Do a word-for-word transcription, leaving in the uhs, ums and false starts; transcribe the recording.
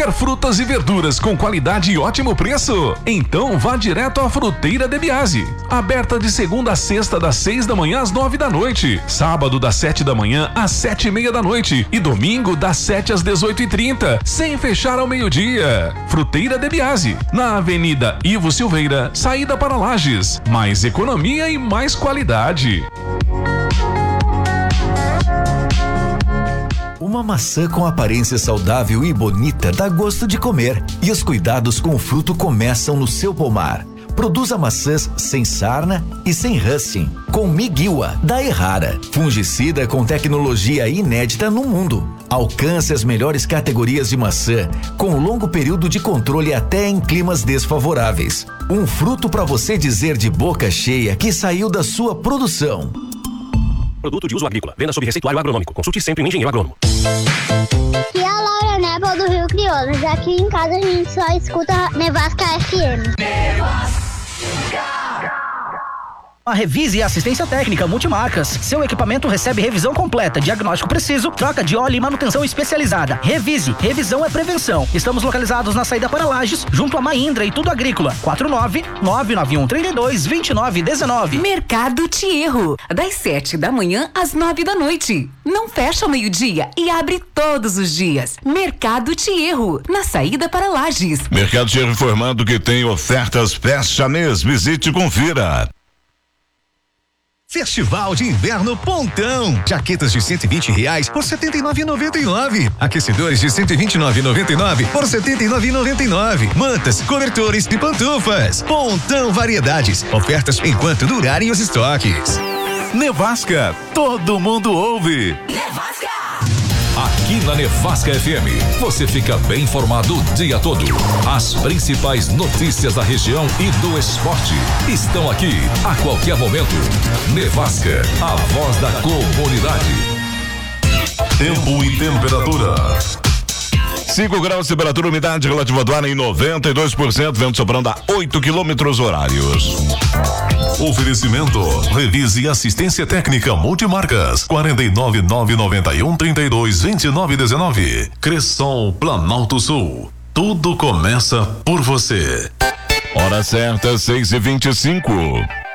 Quer frutas e verduras com qualidade e ótimo preço? Então vá direto à Fruteira de Biase. Aberta de segunda a sexta, das seis da manhã às nove da noite. Sábado, das sete da manhã às sete e meia da noite. E domingo, das sete às dezoito e trinta, sem fechar ao meio-dia. Fruteira de Biase, na Avenida Ivo Silveira, saída para Lages. Mais economia e mais qualidade. Uma maçã com aparência saudável e bonita dá gosto de comer. E os cuidados com o fruto começam no seu pomar. Produza maçãs sem sarna e sem rusting, com Miguiwa, da Errara. Fungicida com tecnologia inédita no mundo. Alcance as melhores categorias de maçã, com longo período de controle até em climas desfavoráveis. Um fruto para você dizer de boca cheia que saiu da sua produção. Produto de uso agrícola. Venda sob receituário agronômico. Consulte sempre um engenheiro agrônomo. Aqui é a Laura Nebel do Rio Crioulas. Aqui em casa a gente só escuta Nevasca F M. Nevasca. A Revise e Assistência Técnica Multimarcas. Seu equipamento recebe revisão completa, diagnóstico preciso, troca de óleo e manutenção especializada. Revise, revisão é prevenção. Estamos localizados na saída para Lages, junto a Mahindra e Tudo Agrícola. quatro nove nove nove um três dois dois nove um nove. Mercado Tierro, das sete da manhã às nove da noite. Não fecha ao meio-dia e abre todos os dias. Mercado Tierro, na saída para Lages. Mercado Tierro informando que tem ofertas fecha mês. Visite e confira. Festival de Inverno Pontão. Jaquetas de cento e vinte reais por setenta e nove reais e noventa e nove centavos. Aquecedores de cento e vinte e nove reais e noventa e nove centavos por setenta e nove reais e noventa e nove centavos. Mantas, cobertores e pantufas. Pontão Variedades. Ofertas enquanto durarem os estoques. Nevasca, todo mundo ouve. Nevasca! Aqui na Nevasca F M, você fica bem informado o dia todo. As principais notícias da região e do esporte estão aqui a qualquer momento. Nevasca, a voz da comunidade. Tempo e temperatura. cinco graus, temperatura, umidade relativa do ar em noventa e dois por cento, vento soprando a oito quilômetros horários. Oferecimento, Revise Assistência Técnica Multimarcas, quarenta e nove nove noventa e um trinta e dois vinte e nove dezenove. Cressol, Planalto Sul. Tudo começa por você. Hora certa, seis e vinte e cinco.